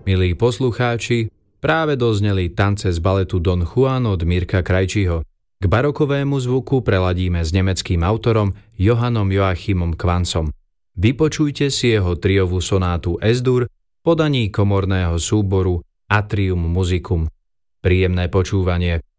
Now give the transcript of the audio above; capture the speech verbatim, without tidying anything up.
Milí poslucháči, práve dozneli tance z baletu Don Juan od Mirka Krajčího. K barokovému zvuku preladíme s nemeckým autorom Johannom Joachimom Quanzom. Vypočujte si jeho triovú sonátu Es-Dur v podaní komorného súboru Atrium Musicum. Príjemné počúvanie.